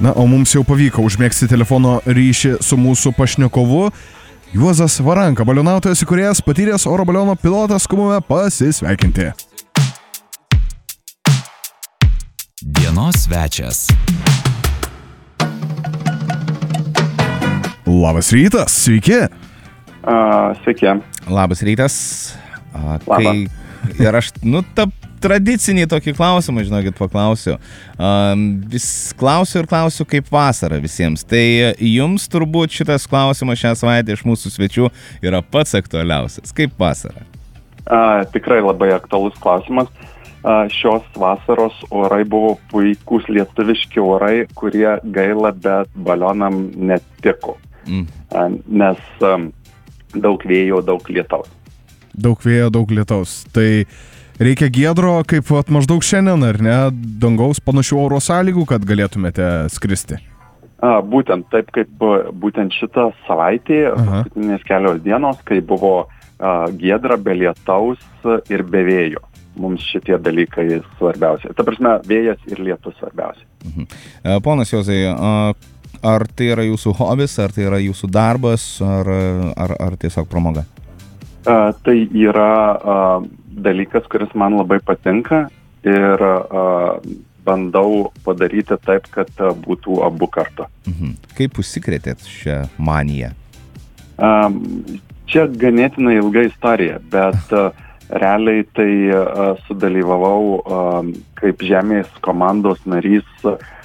Na, o mums jau pavyko užmėgsti telefono ryšį su mūsų pašnekovu. Juozas Varanka, balionautojas įkūrėjas, patyręs oro baliono pilotas, skubame pasisveikinti. Dienos svečias. Labas rytas, sveiki. Sveiki. Labas rytas. Labas. Ir aš, tradicinį tokį klausimą, žinokit, paklausiu. Vis klausiu, kaip vasara visiems. Tai jums turbūt šitas klausimas šią savaitę iš mūsų svečių yra pats aktualiausias. Kaip vasara? Tikrai labai aktualus klausimas. Šios vasaros orai buvo puikūs lietuviški orai, kurie gaila, bet balionam netiko. Nes daug vėjo, daug lietaus. Daug vėjo, daug lietaus. Tai reikia giedro, kaip maždaug šiandien, ar ne, dangaus panašių oro sąlygų, kad galėtumėte skristi? Būtent taip, kaip būtent šitą savaitę, paskutinės kelios dienos, kai buvo giedra, be lietaus ir be vėjo. Mums šitie dalykai svarbiausia. Ta prasme, vėjas ir lietus svarbiausia. Ponas Juozai, ar tai yra jūsų hobis, ar tai yra jūsų darbas, ar tiesiog pramoga? Tai yra dalykas, kuris man labai patinka ir bandau padaryti taip, kad būtų abu kartu. Kaip užsikrėtėt šią maniją? Čia ganėtinai ilga istorija, bet realiai tai sudalyvavau kaip Žemės komandos narys